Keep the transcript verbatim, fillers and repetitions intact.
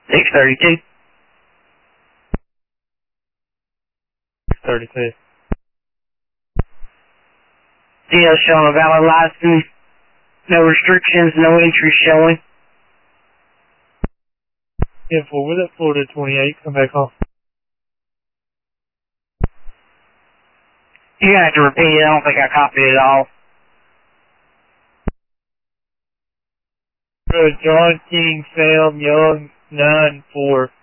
six thirty-two. six thirty-two. Still showing a valid license. No restrictions, no entry showing. ten four, with that Florida twenty-eight, come back off. You're going to have to repeat it. I don't think I copied it all. John King, Sam Young, nine four.